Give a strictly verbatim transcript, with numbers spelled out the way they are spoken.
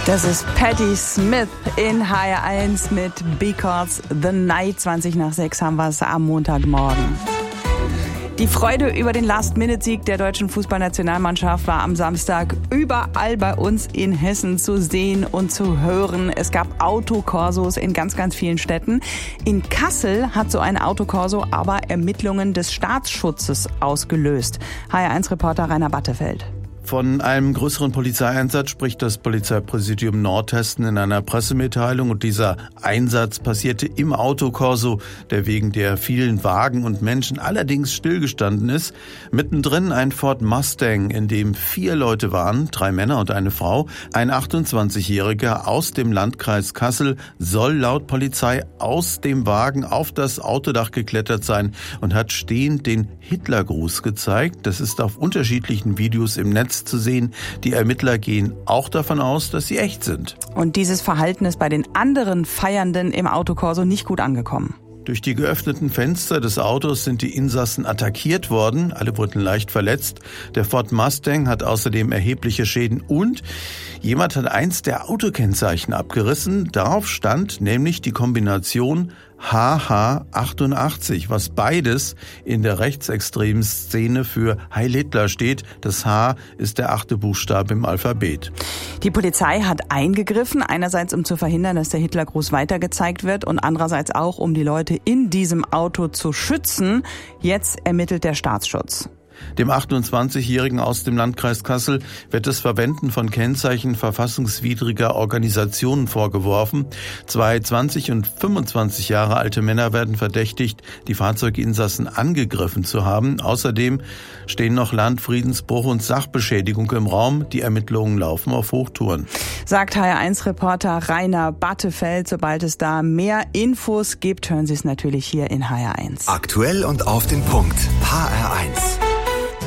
Das ist Patti Smith in H R eins mit Because the Night. zwanzig nach sechs haben wir es am Montagmorgen. Die Freude über den Last-Minute-Sieg der deutschen Fußballnationalmannschaft war am Samstag überall bei uns in Hessen zu sehen und zu hören. Es gab Autokorsos in ganz, ganz vielen Städten. In Kassel hat so ein Autokorso aber Ermittlungen des Staatsschutzes ausgelöst. H R eins Reporter Rainer Battefeld. Von einem größeren Polizeieinsatz spricht das Polizeipräsidium Nordhessen in einer Pressemitteilung. Und dieser Einsatz passierte im Autokorso, der wegen der vielen Wagen und Menschen allerdings stillgestanden ist. Mittendrin ein Ford Mustang, in dem vier Leute waren, drei Männer und eine Frau. Ein achtundzwanzigjähriger aus dem Landkreis Kassel soll laut Polizei aus dem Wagen auf das Autodach geklettert sein und hat stehend den Hitlergruß gezeigt. Das ist auf unterschiedlichen Videos im Netz zu sehen. Die Ermittler gehen auch davon aus, dass sie echt sind. Und dieses Verhalten ist bei den anderen Feiernden im Autokorso nicht gut angekommen. Durch die geöffneten Fenster des Autos sind die Insassen attackiert worden. Alle wurden leicht verletzt. Der Ford Mustang hat außerdem erhebliche Schäden und jemand hat eins der Autokennzeichen abgerissen. Darauf stand nämlich die Kombination H H achtundachtzig, was beides in der rechtsextremen Szene für Heil Hitler steht. Das H ist der achte Buchstabe im Alphabet. Die Polizei hat eingegriffen, einerseits um zu verhindern, dass der Hitlergruß weitergezeigt wird und andererseits auch, um die Leute in diesem Auto zu schützen. Jetzt ermittelt der Staatsschutz. Dem achtundzwanzigjährigen aus dem Landkreis Kassel wird das Verwenden von Kennzeichen verfassungswidriger Organisationen vorgeworfen. Zwei zwanzig und fünfundzwanzig Jahre alte Männer werden verdächtigt, die Fahrzeuginsassen angegriffen zu haben. Außerdem stehen noch Landfriedensbruch und Sachbeschädigung im Raum. Die Ermittlungen laufen auf Hochtouren. Sagt H R eins Reporter Rainer Battefeld. Sobald es da mehr Infos gibt, hören Sie es natürlich hier in H R eins. Aktuell und auf den Punkt. H R eins.